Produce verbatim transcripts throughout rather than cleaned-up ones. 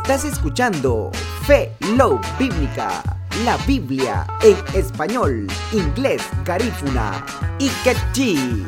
Estás escuchando Fe Love Bíblica, la Biblia en español, inglés, garífuna y quechí.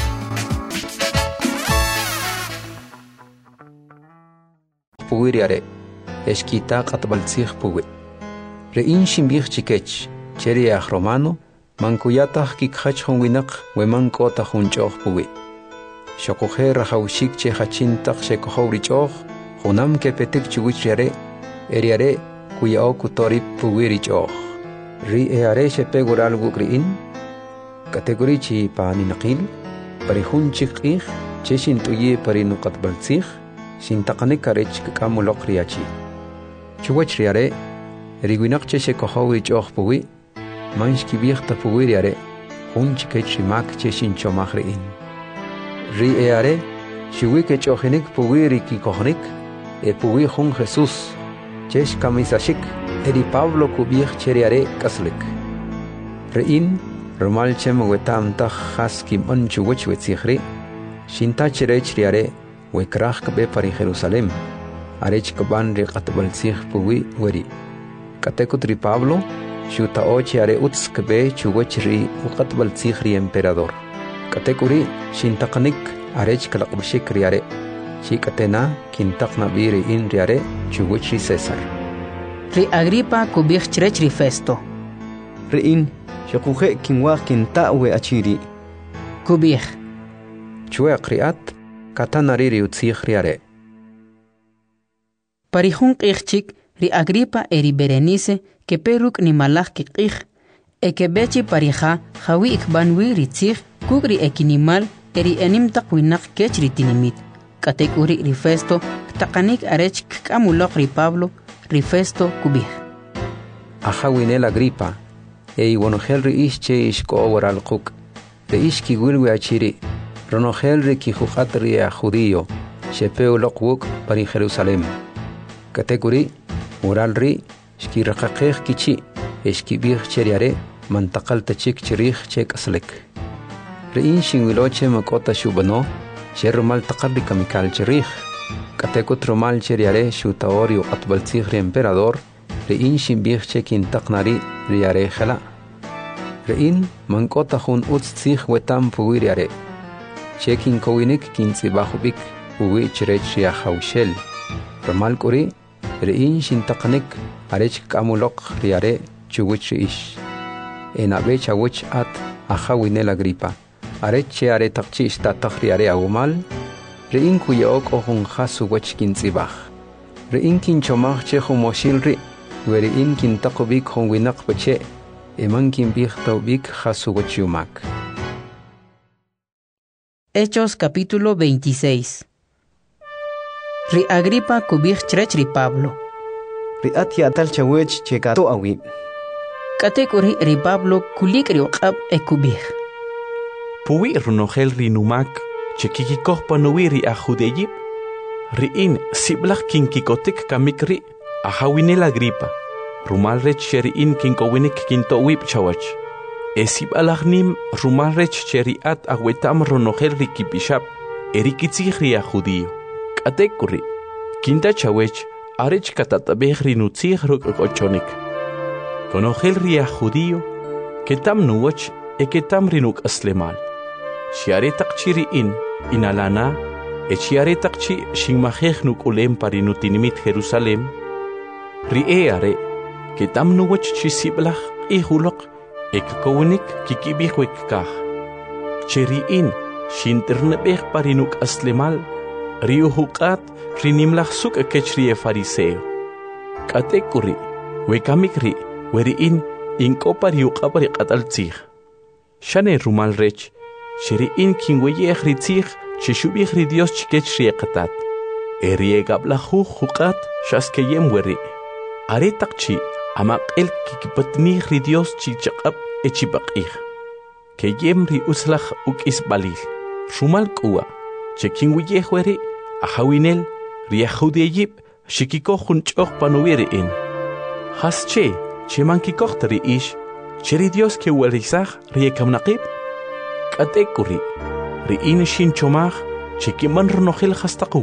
Puguiriare, eshkita qatbaltsig pugue. Rein shimbich chikech, cheriach romano, mankuyatah kikhach honwinak, wemankota hunchoch pugue. Shokohe rahaushik che hachintak shekohorichoch, honam kepetik chuguchare, eriare, kuyao kutorip puguirichoch. Ri eare shepegural gukriin, kategorichi paninakil, parihun chikich, cheshintuye parinukatbaltsig, Sintaqanik karech kakamulok riachi. Chuwach riare, riguinakche se kohowi choch puwi, manshki bichta puwi riare, hunchikech rimak che shinchomach riin. Ri eare, shiwike chochinik puwi riki kohnik, e puwi hun Jesus, chesh kamisashik, eri Pablo kubich cheriare kaslik. Riin, romal chem wetam tach haskim on chuwach wetsichri, shintach rech riare, Wekrach kabe pari Jerusalem, arech kaban re qatbaltsig puwi weri. Katekutri Pablo, shuta ochi are uts kabe chugochri uqatbaltsig ri emperador. Katekuri shintaqnik arech kalaqbshik riare. Shikatena kintaqna biri in riare chugochri César. Ri Agripa kubich chrechri Festo. Ri in shakuje kinwa kinta we achiri. Kubich. Chue kriat Katanariri utzig riare. Parihun qixchik ri Agripa eri Berenice que peruk ni malach qix e que bechi parija jawi ikbanwi ritzig kugri ekinimal eri enim taqwinak kech ritinimit. Katek uri ri Festo taqanik arech kamulok ri Pablo ri Festo kubih. Ajawinel Agripa e iwonogel ri ische ishko waral quk. Re ishki wilwi achiri. Ronogel ri kijuqatri a judío, shepeo lokwuk pari Jerusalem. Kategori, mural ri, shkirakakej kichi, eshkibich cheriare, mantakal tachik cherich chek aslek. Rein shinwiloche makota shubano, shermal takarri kamikal cherich. Katekut romal cheriare shutaorio atbaltzig emperador, rein shimbich chekin taknari riare jala. Rein mankota hun utzig wetam puguiriare. Chekin kowinik kinsi bahubik uwi chirechia haushel. Ramal kuri rein shintaqanik arech kamulok riare chuwich ish. En abecha wich at ajawinel Agripa. Arech are takchi istatak riare agumal. Rein kuyaok ohun hasu wich kinsi bah. Rein kinchomach che humoshilri. Werein kintakubik honwinak bache. Eman kinbih taubik hasu wich yumak. Hechos capítulo veintiséis. Ri Agripa kubich chrech ri Pablo. Ri atia tal chawech chekato awi. Katekuri ri Pablo kulik ri uqab e kubich. Puwi runogel ri numak chekikikoh panuwi ri ajudeyip. Ri in siblach kinkikotik kamikri ajawinel Agripa. Rumal rech sheri in kinkowinik kinto wip chawach. Esib alagnim rumalrech cheriat awetam ronogel rikipishap, erikitzig ria judío. Katekuri, kinta chawech, arech katatabej rinutzig rukochonik. Konogel ria judío, ketam nuwach, eketam rinuk aslemal. Shiaretak chiri in, inalana, echiaretak chi shingmajej nuk ulem parinutinimit Jerusalem. Rieare, ketam nuwach chisiblach, ihulok, Ekkowinik kikibihwek kah. Cheriin, shinternebeh parinuk aslemal, riuhukat rinimlach suk ekechrie fariseo. Katekuri, wekamikri, weriin, inko pariukabari kataltzig. Shane rumal rech, cheriin kinweyeh ritzig, cheshubih ridios chikechrie katat. Eriegablahu hukat, shaskeyem weri. Aretakchi, amak el kikipatni ri Dios chichaqab echibaqih. Que yem ri uslach uk isbalil. Rumal kuwa. Chekin wiyehweri, ahawinel, ri ahudeyib, shikikoh hunchoch panuwiri in. Has che, che man kikohtari ish, che ri Dios ke werizach ri ekamnaqib. Katekuri, ri in shin chomach, che kiman rnohel hastaqu.